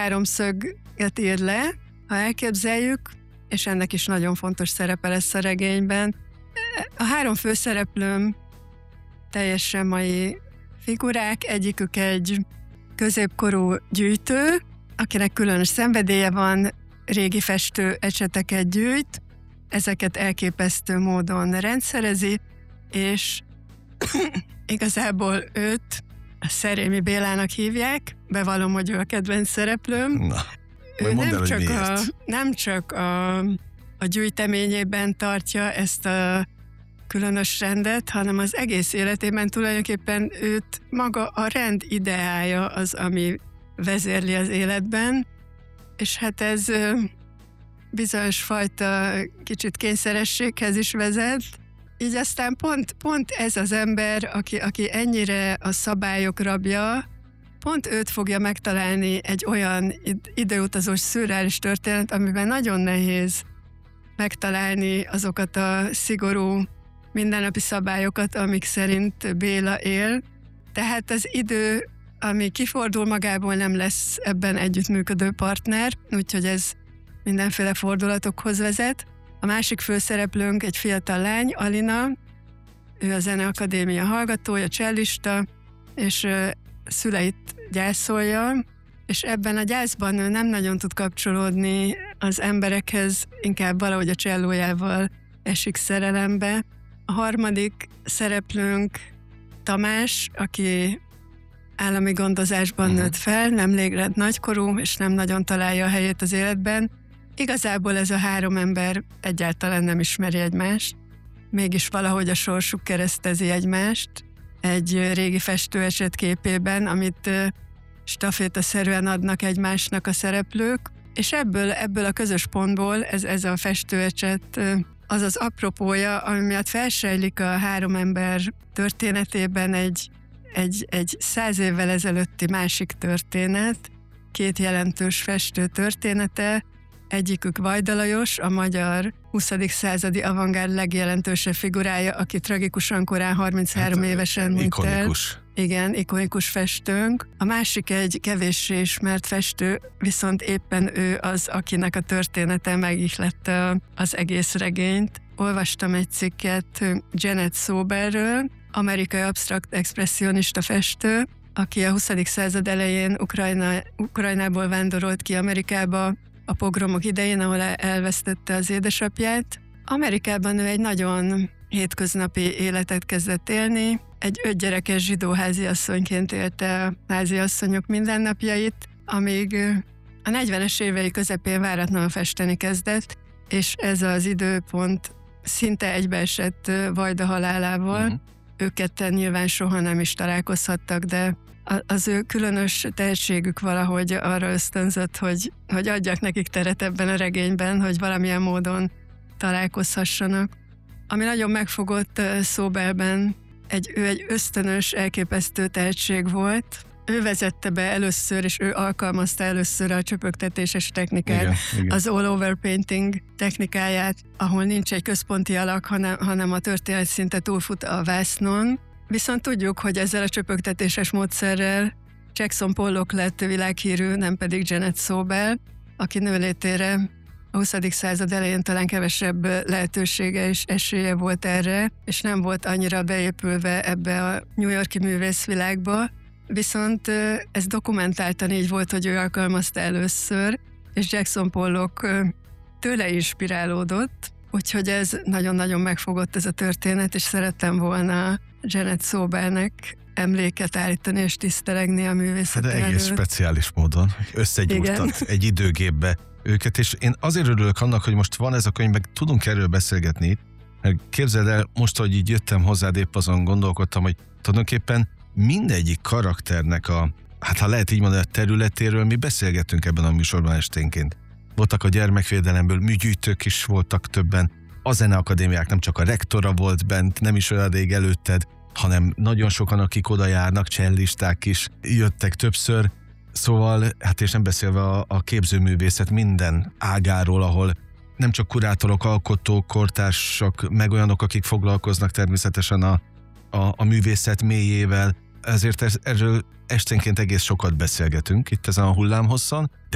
háromszöget ír le, ha elképzeljük, és ennek is nagyon fontos szerepe lesz a regényben. A három főszereplőm teljesen mai figurák, egyikük egy középkorú gyűjtő, akinek különös szenvedélye van, régi festő ecseteket gyűjt, ezeket elképesztő módon rendszerezi, és igazából őt Szerémi Bélának hívják, bevallom, hogy ő a kedvenc szereplőm. Na, ő el, nem csak a gyűjteményében tartja ezt a különös rendet, hanem az egész életében tulajdonképpen őt maga a rend ideája az, ami vezérli az életben, és hát ez bizonyos fajta kicsit kényszerességhez is vezet. Így aztán pont ez az ember, aki ennyire a szabályok rabja, pont őt fogja megtalálni egy olyan időutazós szürreális történet, amiben nagyon nehéz megtalálni azokat a szigorú mindennapi szabályokat, amik szerint Béla él. Tehát az idő, ami kifordul magából, nem lesz ebben együttműködő partner, úgyhogy ez mindenféle fordulatokhoz vezet. A másik főszereplőnk egy fiatal lány, Alina, ő a Zeneakadémia hallgatója, csellista, és szüleit gyászolja, és ebben a gyászban ő nem nagyon tud kapcsolódni az emberekhez, inkább valahogy a csellójával esik szerelembe. A harmadik szereplőnk Tamás, aki állami gondozásban nőtt fel, nemrég lett nagykorú, és nem nagyon találja a helyét az életben. Igazából ez a három ember egyáltalán nem ismeri egymást, mégis valahogy a sorsuk keresztezi egymást egy régi festőeset képében, amit stafétaszerűen adnak egymásnak a szereplők, és ebből a közös pontból ez a festőecset az az apropója, ami miatt felsejlik a három ember történetében egy 100 évvel ezelőtti másik történet, két jelentős festő története. Egyikük Vajda Lajos, a magyar 20. századi avantgárd legjelentősebb figurája, aki tragikusan korán 33 évesen múlt el. Igen, ikonikus festőnk. A másik egy kevéssé ismert festő, viszont éppen ő az, akinek a története megihlette az egész regényt. Olvastam egy cikket Janet Soberről, amerikai absztrakt expresszionista festő, aki a 20. század elején Ukrajnából vándorolt ki Amerikába a pogromok idején, ahol elvesztette az édesapját. Amerikában ő egy nagyon hétköznapi életet kezdett élni, egy 5 gyerekes zsidó háziasszonyként élte a háziasszonyok mindennapjait, amíg a 40-es évei közepén váratlanul festeni kezdett, és ez az időpont szinte egybeesett Vajda halálával. Ők ketten nyilván soha nem is találkozhattak, de az ő különös tehetségük valahogy arra ösztönzött, hogy adjak nekik teret ebben a regényben, hogy valamilyen módon találkozhassanak. Ami nagyon megfogott Soberben, ő egy ösztönös, elképesztő tehetség volt. Ő vezette be először, és ő alkalmazta először a csöpögtetéses technikát, igen. Az all-over painting technikáját, ahol nincs egy központi alak, hanem a történet szinte túlfut a vásznon. Viszont tudjuk, hogy ezzel a csöpögtetéses módszerrel Jackson Pollock lett világhírű, nem pedig Janet Sober, aki nőlétére a 20. század elején talán kevesebb lehetősége és esélye volt erre, és nem volt annyira beépülve ebbe a New York-i művészvilágba. Viszont ez dokumentáltan így volt, hogy ő alkalmazta először, és Jackson Pollock tőle inspirálódott, úgyhogy ez nagyon-nagyon megfogott ez a történet, és szerettem volna Janet Sobernek emléket állítani és tisztelegni a művészeten előtt. Egész speciális módon összegyúrtat egy időgépbe őket, és én azért örülök annak, hogy most van ez a könyv, meg tudunk erről beszélgetni, mert képzeld el, most, hogy így jöttem hozzád, épp azon gondolkodtam, hogy tulajdonképpen mindegyik karakternek hát ha lehet így mondani, a területéről mi beszélgettünk ebben a műsorban esténként. Voltak a gyermekvédelemből, műgyűjtők is voltak többen, a zeneakadémiák nem csak a rektora volt bent, nem is olyan rég előtted, hanem nagyon sokan, akik oda járnak, cellisták is jöttek többször. Szóval, hát és nem beszélve a képzőművészet minden ágáról, ahol nem csak kurátorok, alkotók, kortársak, meg olyanok, akik foglalkoznak természetesen a művészet mélyével. Ezért erről esténként egész sokat beszélgetünk itt ezen a hullámhosszon,